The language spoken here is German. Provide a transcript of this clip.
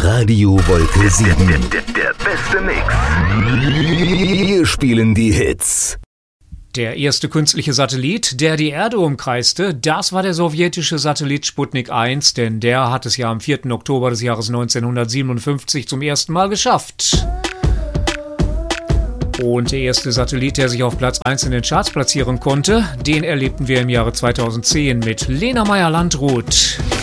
Radio Wolke 7. Der beste Mix. Wir spielen die Hits. Der erste künstliche Satellit, der die Erde umkreiste, das war der sowjetische Satellit Sputnik 1, denn der hat es ja am 4. Oktober des Jahres 1957 zum ersten Mal geschafft. Und der erste Satellit, der sich auf Platz 1 in den Charts platzieren konnte, den erlebten wir im Jahre 2010 mit Lena Meyer-Landrut.